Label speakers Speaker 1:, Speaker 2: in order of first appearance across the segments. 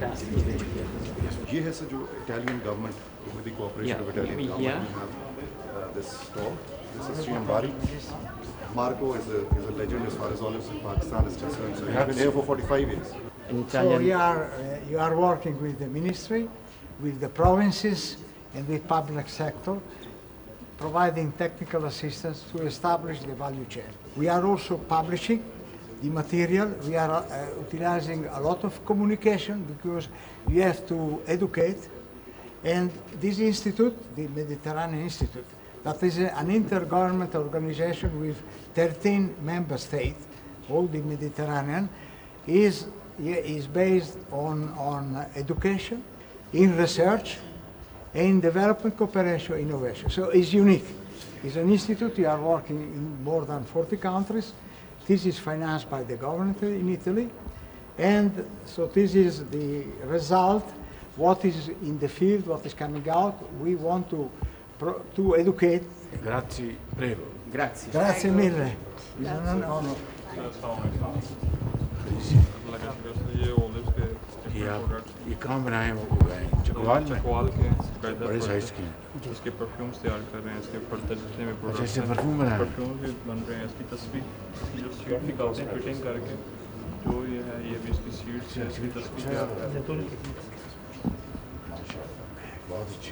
Speaker 1: یہ ہے سر جو Italian government with the cooperation of Italian government we have this stall. This is Sri Ambari. Marco is a legend as far as olives in Pakistan is concerned. So he's been here for 45 years.
Speaker 2: So you are working with the ministry, with the provinces and with public sector, providing technical assistance to establish the value chain. We are also publishing the material. We are utilizing a lot of communication because we have to educate. And this institute, the Mediterranean Institute, that is an intergovernmental organization with 13 member states, all the Mediterranean, is based on education, in research, in development cooperation, innovation. So it's unique. It's an institute. We are working in more than 40 countries. This is financed by the government in Italy. And so this is the result, what is in the field, what is coming out. We want to educate.
Speaker 3: Grazie, prego.
Speaker 2: Grazie. Grazie mille.
Speaker 3: یہ کہاں بنائے ہیں وہ چکوال
Speaker 4: کے
Speaker 3: بڑے size کے
Speaker 4: اس کے perfumes تیار کر رہے ہیں. اس کے فردر جتنے بھی
Speaker 3: اچھا اس سے پرفیوم بنا
Speaker 4: پرفیوم بھی بن رہے ہیں. اس کی تصویر جو سیٹ نکالتے ہیں فٹنگ کر کے جو یہ ہے یہ بھی اس کی سیٹ سے اس کی تصویر تیار کر رہے ہیں.
Speaker 3: بہت اچھی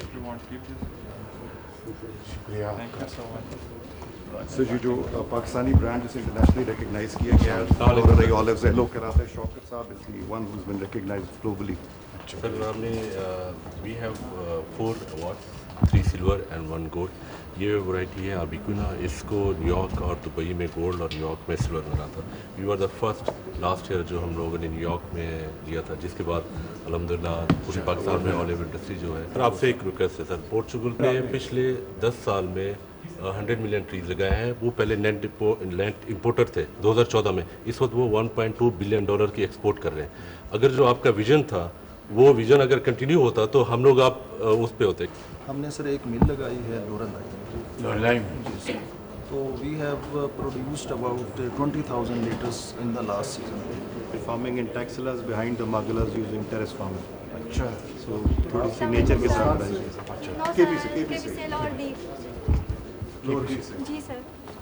Speaker 3: شکریہ.
Speaker 1: سر یہ جو پاکستانی برانڈ جسے انٹرنیشنلی ریکگنائز کیا گیا ہے آلوز ہے لوگ کراتے ہیں. شوکت صاحب از the one who's been recognised globally.
Speaker 5: سر ہم نے we have 4 awards, 3 silver and 1 gold. یہ ورائٹی ہے ابیکونا. اس کو نیو یارک اور دبئی میں گولڈ اور نیو یارک میں سلور ملا تھا. We are the first last year جو ہم لوگوں نے نیو یارک میں لیا تھا, جس کے بعد الحمدللہ پورے پاکستان میں آلیو انڈسٹری جو ہے. سر آپ سے ایک ریکویسٹ ہے سر, پورچوگل میں پچھلے 10 سال میں 100 ملین ٹریز لگائے ہیں. وہ پہلے لینڈ امپورٹر تھے 2014 میں. اس وقت وہ $1.2 بلین کی ایکسپورٹ کر رہے ہیں. اگر جو آپ کا ویژن تھا وہ ویژن اگر کنٹینیو ہوتا تو ہم لوگ آپ اس پہ ہوتے.
Speaker 6: ہم نے سر ایک مل لگائی ہے لورلائی میں. تو we have produced about 20,000 letters in the last season.
Speaker 1: Farming in ٹیکسلاز behind the ماگلرز using terrace farming.
Speaker 3: اچھا
Speaker 1: سو تھوڑی سی نیچر کے ساتھ کے پی سی
Speaker 7: جی سر.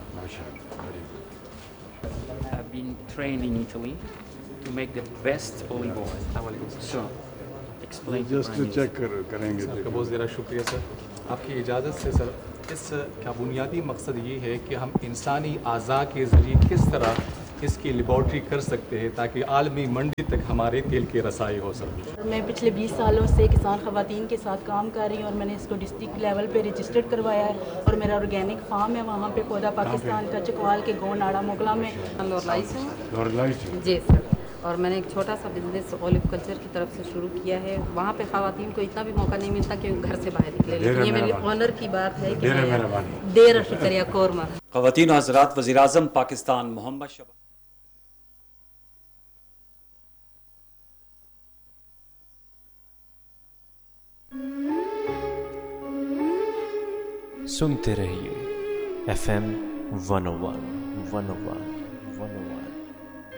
Speaker 8: I've been trained in Italy to make the best olive oil. So, explain.
Speaker 3: Just check کریں گے.
Speaker 9: آپ کا بہت زیادہ شکریہ سر. آپ کی اجازت سے سر, اس کا بنیادی مقصد یہ ہے کہ ہم انسانی اعضاء کے ذریعے کس طرح اس کی لیبارٹری کر سکتے ہیں تاکہ عالمی منڈی تک ہمارے تیل کی رسائی ہو سکے.
Speaker 10: میں پچھلے 20 سالوں سے کسان خواتین کے ساتھ کام کر رہی ہوں اور میں نے اس کو ڈسٹرکٹ لیول پہ رجسٹرڈ کروایا ہے. اور میرا آرگینک فارم ہے وہاں پہ پودا پاکستان کا, چکوال کے گو ناڑا موگلا میں.
Speaker 11: لورلائی سے جی سر. اور میں نے ایک چھوٹا سا بزنس اولیو کلچر کی طرف سے شروع کیا ہے. وہاں پہ خواتین کو اتنا بھی موقع نہیں ملتا کہ گھر سے باہر نکلے, لیکن یہ میری آنر کی بات ہے کہ دیر شکریہ کورما.
Speaker 12: خواتین و حضرات, وزیر اعظم پاکستان محمد شہباز.
Speaker 13: سنتے رہیے FM 101.